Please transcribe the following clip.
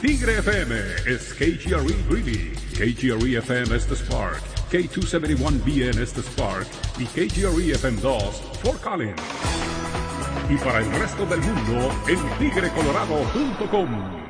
Tigre FM is KGRE Greeley, KGRE FM es the Spark, K271BN es the Spark y KGRE FM 2 Fort Collins. Y para el resto del mundo en tigrecolorado.com.